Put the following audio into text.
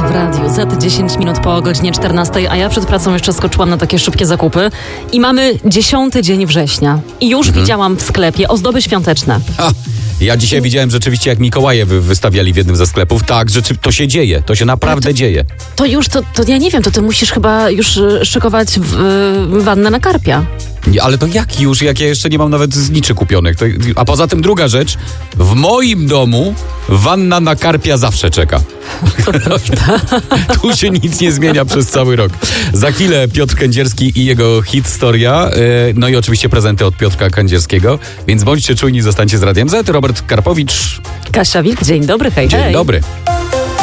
w radiu. Za te 10 minut po godzinie 14, a ja przed pracą jeszcze skoczyłam na takie szybkie zakupy i mamy 10 dzień września. I już widziałam w sklepie ozdoby świąteczne. Ja dzisiaj widziałem rzeczywiście, jak Mikołaje wystawiali w jednym ze sklepów. Tak, to się dzieje, to się naprawdę dzieje. To już, to ja nie wiem, to ty musisz chyba już szykować wannę na karpia. Ale to jak już, jak ja jeszcze nie mam nawet zniczy kupionych. A poza tym druga rzecz, w moim domu wanna na karpia zawsze czeka. Tu się nic nie zmienia przez cały rok. Za chwilę Piotr Kędzierski i jego historia, no i oczywiście prezenty od Piotrka Kędzierskiego, więc bądźcie czujni, zostańcie z Radiem Z. Robert Karpowicz. Kasia Wilk, dzień dobry, hej. Dzień dobry.